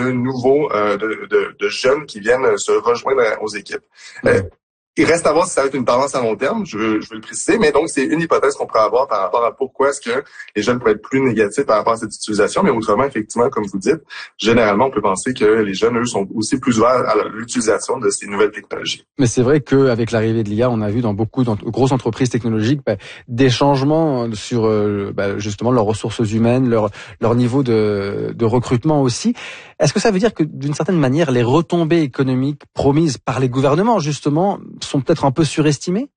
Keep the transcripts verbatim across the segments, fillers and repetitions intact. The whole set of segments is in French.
nouveaux, euh, de, de, de jeunes qui viennent se rejoindre aux équipes. Mmh. Euh, Il reste à voir si ça va être une tendance à long terme, je veux, je veux le préciser, mais donc c'est une hypothèse qu'on pourrait avoir par rapport à pourquoi est-ce que les jeunes pourraient être plus négatifs par rapport à cette utilisation, mais autrement, effectivement, comme vous dites, généralement, on peut penser que les jeunes, eux, sont aussi plus ouverts à l'utilisation de ces nouvelles technologies. Mais c'est vrai qu'avec l'arrivée de l'I A, on a vu dans beaucoup de grosses entreprises technologiques bah, des changements sur euh, bah, justement leurs ressources humaines, leur, leur niveau de, de recrutement aussi. Est-ce que ça veut dire que d'une certaine manière, les retombées économiques promises par les gouvernements, justement, sont peut-être un peu surestimées?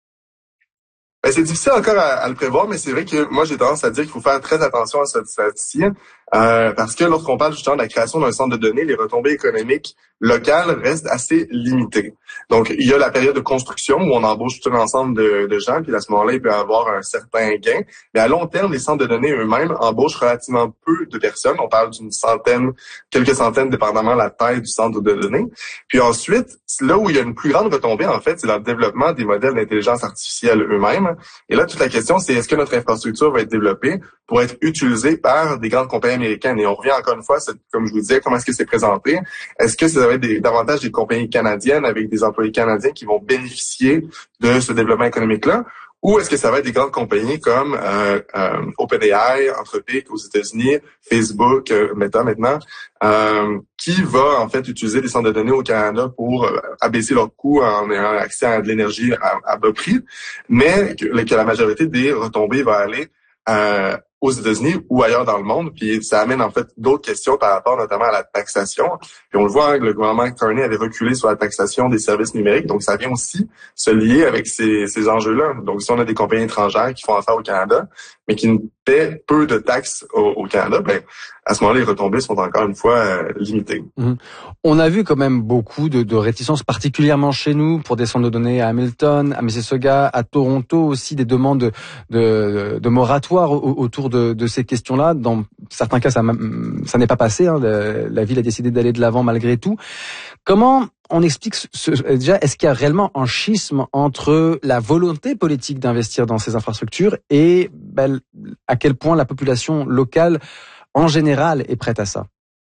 Ben, c'est difficile encore à, à le prévoir, mais c'est vrai que moi, j'ai tendance à dire qu'il faut faire très attention à cette statistique, euh, parce que lorsqu'on parle justement de la création d'un centre de données, les retombées économiques locales restent assez limitées. Donc, il y a la période de construction où on embauche tout un ensemble de, de gens, puis à ce moment-là, il peut y avoir un certain gain. Mais à long terme, les centres de données eux-mêmes embauchent relativement peu de personnes. On parle d'une centaine, quelques centaines, dépendamment de la taille du centre de données. Puis ensuite, là où il y a une plus grande retombée, en fait, c'est dans le développement des modèles d'intelligence artificielle eux-mêmes. Et là, toute la question, c'est est-ce que notre infrastructure va être développée pour être utilisée par des grandes compagnies américaines? Et on revient encore une fois, comme je vous disais, comment est-ce que c'est présenté? Est-ce que ça va être des, davantage des compagnies canadiennes avec des employés canadiens qui vont bénéficier de ce développement économique-là? Ou est-ce que ça va être des grandes compagnies comme euh, euh, OpenAI, Anthropic aux États-Unis, Facebook, euh, Meta maintenant, euh, qui va en fait utiliser des centres de données au Canada pour euh, abaisser leurs coûts en ayant accès à de l'énergie à, à bas prix, mais que, que la majorité des retombées va aller euh, aux États-Unis ou ailleurs dans le monde, puis ça amène en fait d'autres questions par rapport notamment à la taxation. Puis on le voit, hein, le gouvernement Carney avait reculé sur la taxation des services numériques, donc ça vient aussi se lier avec ces, ces enjeux-là. Donc si on a des compagnies étrangères qui font affaire au Canada, mais qui paient peu de taxes au, au Canada, ben à ce moment-là, les retombées sont encore une fois euh, limitées. Mmh. On a vu quand même beaucoup de, de réticences, particulièrement chez nous, pour des centres de données à Hamilton, à Mississauga, à Toronto aussi, des demandes de, de, de moratoire autour de, de ces questions-là. Dans certains cas, ça, ça n'est pas passé. Hein. La, la ville a décidé d'aller de l'avant malgré tout. Comment on explique ce, déjà, est-ce qu'il y a réellement un schisme entre la volonté politique d'investir dans ces infrastructures et ben, à quel point la population locale en général est prête à ça?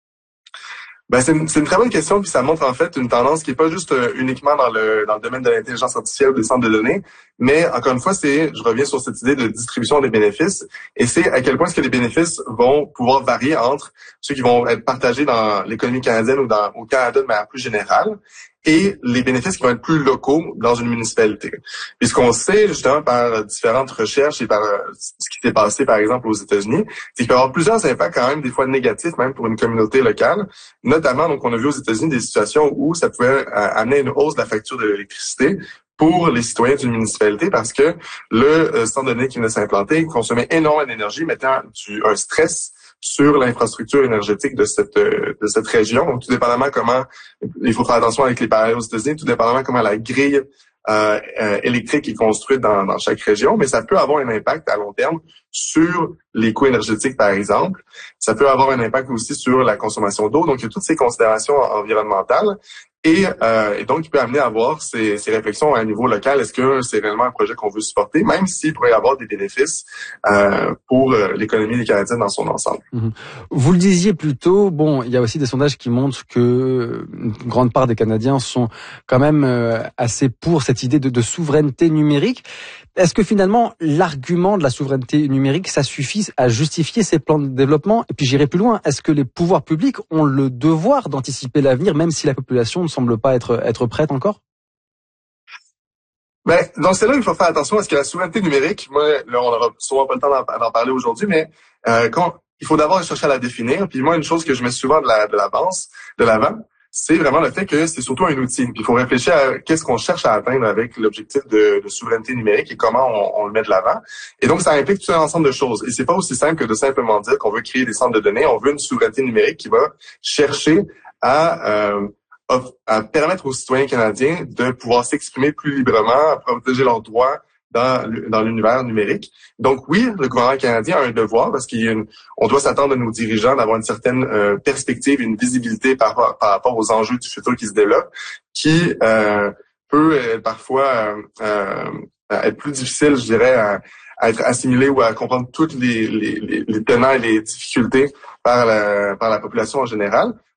Ben c'est une, c'est une très bonne question, puis ça montre en fait une tendance qui est pas juste euh, uniquement dans le dans le domaine de l'intelligence artificielle ou des centres de données, mais encore une fois, c'est je reviens sur cette idée de distribution des bénéfices, et c'est à quel point est-ce que les bénéfices vont pouvoir varier entre ceux qui vont être partagés dans l'économie canadienne ou dans au Canada de manière plus générale, et les bénéfices qui vont être plus locaux dans une municipalité. Puis ce qu'on sait justement par différentes recherches et par ce qui s'est passé par exemple aux États-Unis, c'est qu'il peut y avoir plusieurs impacts quand même des fois négatifs même pour une communauté locale. Notamment, donc on a vu aux États-Unis des situations où ça pouvait euh, amener une hausse de la facture de l'électricité pour les citoyens d'une municipalité parce que le euh, centre de données qui venait de s'implanter consommait énormément d'énergie, mettant du, un stress sur l'infrastructure énergétique de cette de cette région. Donc, tout dépendamment comment, il faut faire attention avec les parallèles aux États-Unis, tout dépendamment comment la grille euh, euh, électrique est construite dans, dans chaque région, mais ça peut avoir un impact à long terme sur les coûts énergétiques, par exemple. Ça peut avoir un impact aussi sur la consommation d'eau. Donc, il y a toutes ces considérations environnementales. Et, euh, et donc, il peut amener à avoir ces, ces réflexions à un niveau local. Est-ce que c'est réellement un projet qu'on veut supporter, même s'il pourrait y avoir des bénéfices euh, pour euh, l'économie des Canadiens dans son ensemble? Mmh. Vous le disiez plus tôt, bon, il y a aussi des sondages qui montrent que une grande part des Canadiens sont quand même euh, assez pour cette idée de, de souveraineté numérique. Est-ce que finalement, l'argument de la souveraineté numérique, ça suffit à justifier ces plans de développement? Et puis j'irai plus loin, est-ce que les pouvoirs publics ont le devoir d'anticiper l'avenir, même si la population ne semble pas être, être prête encore? Ben, dans ce là il faut faire attention parce que la souveraineté numérique, moi, là, on n'aura souvent pas le temps d'en, d'en parler aujourd'hui, mais euh, quand, il faut d'abord chercher à la définir. Puis moi, une chose que je mets souvent de la de l'avance, de l'avant, c'est vraiment le fait que c'est surtout un outil. Puis il faut réfléchir à qu'est-ce qu'on cherche à atteindre avec l'objectif de, de souveraineté numérique et comment on, on le met de l'avant. Et donc, ça implique tout un ensemble de choses. Et c'est pas aussi simple que de simplement dire qu'on veut créer des centres de données. On veut une souveraineté numérique qui va chercher à euh, à permettre aux citoyens canadiens de pouvoir s'exprimer plus librement, à protéger leurs droits dans, dans l'univers numérique. Donc oui, le gouvernement canadien a un devoir parce qu'on doit s'attendre de nos dirigeants d'avoir une certaine euh, perspective, une visibilité par, par rapport aux enjeux du futur qui se développent, qui euh, peut euh, parfois euh, être plus difficile, je dirais, à, à être assimilé ou à comprendre toutes les, les, les, les tenants et les difficultés par la, par la population en général.